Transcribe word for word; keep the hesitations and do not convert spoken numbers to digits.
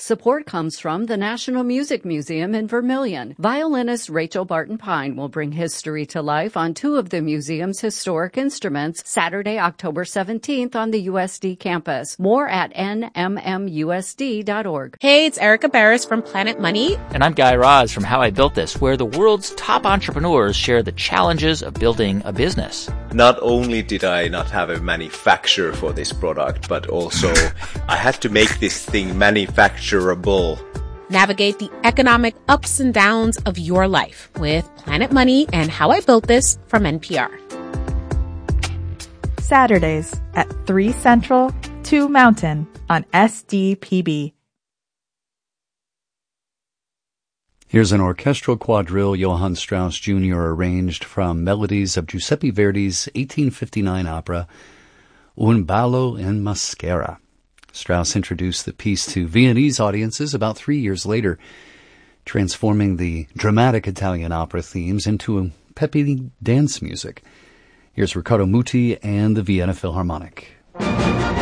Support comes from the National Music Museum in Vermilion. Violinist Rachel Barton Pine will bring history to life on two of the museum's historic instruments Saturday, October seventeenth on the U S D campus. More at N M M U S D dot org. Hey, it's Erica Barris from Planet Money. And I'm Guy Raz from How I Built This, where the world's top entrepreneurs share the challenges of building a business. Not only did I not have a manufacturer for this product, but also I had to make this thing manufacturable. Navigate the economic ups and downs of your life with Planet Money and How I Built This from N P R. Saturdays at three Central, two Mountain on S D P B. Here's an orchestral quadrille Johann Strauss Junior arranged from melodies of Giuseppe Verdi's eighteen fifty-nine opera Un ballo in maschera. Strauss introduced the piece to Viennese audiences about three years later, transforming the dramatic Italian opera themes into peppy dance music. Here's Riccardo Muti and the Vienna Philharmonic.